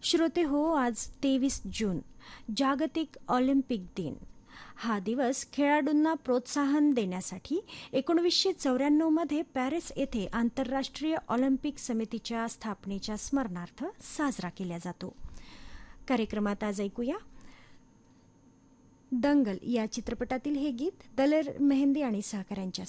श्रोते हो, आज 23 जून जागतिक ऑलिम्पिक दिन. हा दिवस खेळाडूंना प्रोत्साहन देण्यासाठी 1994 मध्ये पॅरिस येथे आंतरराष्ट्रीय ऑलिम्पिक समितीच्या स्थापनेच्या स्मरणार्थ साजरा केला जातो. कार्यक्रमात आज ऐकूया दंगल या चित्रपटातील हे गीत दलेर मेहंदी आणि सहकाऱ्यांच्या